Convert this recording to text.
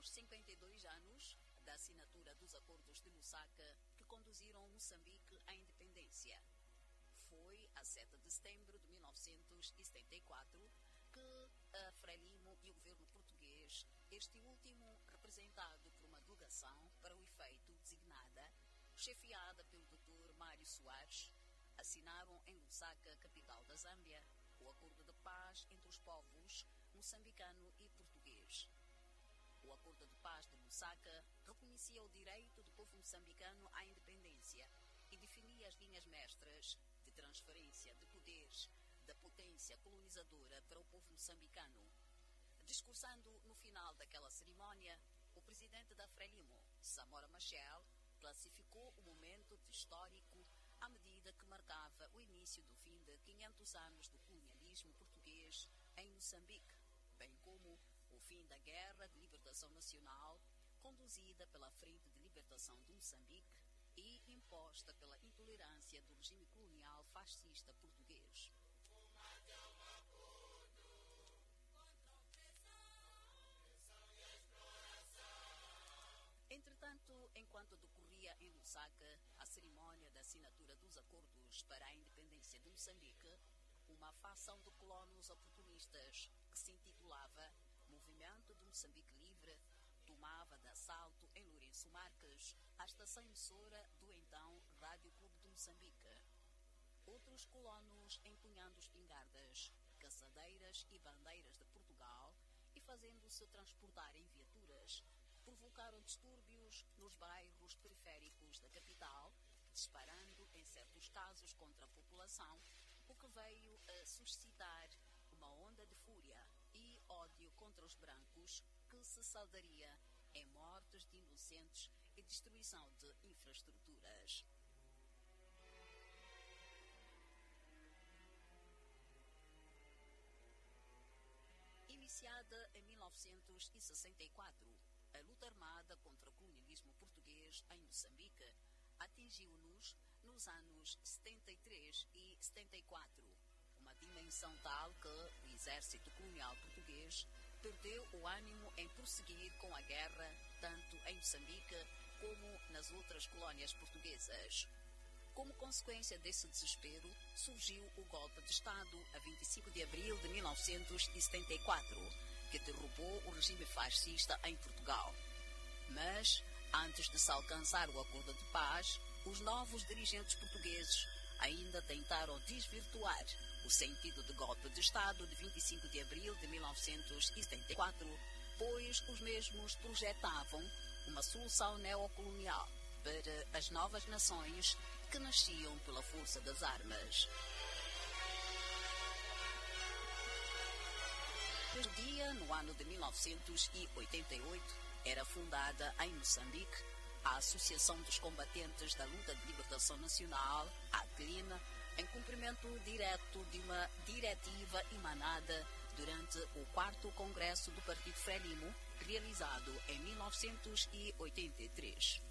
os 52 anos da assinatura dos Acordos de Lusaka que conduziram Moçambique à independência. Foi a 7 de setembro de 1974 que a Frelimo e o governo português, este último representado por uma delegação para o efeito designada, chefiada pelo Dr. Mário Soares, assinaram em Lusaka, capital da Zâmbia, o acordo de paz entre os povos moçambicano e português. O acordo de paz de Lusaka reconhecia o direito do povo moçambicano à independência e definia as linhas mestras de transferência de poderes da potência colonizadora para o povo moçambicano. Discursando no final daquela cerimónia, o presidente da Frelimo, Samora Machel, classificou o momento de histórico à medida que marcava o início do fim de 500 anos do colonialismo português em Moçambique, bem como o fim da Guerra de Libertação Nacional, conduzida pela Frente de Libertação de Moçambique e imposta pela intolerância do regime colonial fascista português. Entretanto, enquanto decorria em Lusaka a cerimônia da assinatura dos acordos para a independência de Moçambique, uma facção de colonos oportunistas que se intitulava Movimento de Moçambique Livre tomava de assalto em Lourenço Marques a estação emissora do então Rádio Clube de Moçambique. Outros colonos empunhando espingardas, caçadeiras e bandeiras de Portugal e fazendo-se transportar em viaturas, provocaram distúrbios nos bairros periféricos da capital, disparando em certos casos contra a população, o que veio a suscitar uma onda de fúria e ódio contra os brancos que se saldaria em mortes de inocentes e destruição de infraestruturas. Iniciada em 1964, a luta armada contra o colonialismo português em Moçambique atingiu-nos nos anos 73 e 74, uma dimensão tal que o exército colonial português perdeu o ânimo em prosseguir com a guerra tanto em Moçambique como nas outras colónias portuguesas. Como consequência desse desespero, surgiu o golpe de Estado a 25 de abril de 1974, que derrubou o regime fascista em Portugal. Mas, antes de se alcançar o acordo de paz, os novos dirigentes portugueses ainda tentaram desvirtuar o sentido do golpe de Estado de 25 de abril de 1974, pois os mesmos projetavam uma solução neocolonial para as novas nações que nasciam pela força das armas. Naquele dia, no ano de 1988, era fundada em Moçambique a Associação dos Combatentes da Luta de Libertação Nacional, a ACLINA, em cumprimento direto de uma diretiva emanada durante o 4º Congresso do Partido Frelimo, realizado em 1983.